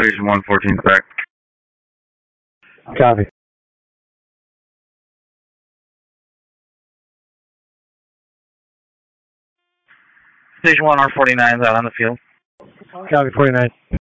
Station 114 back. Copy. Station 1 R49 is out on the field. Copy 49.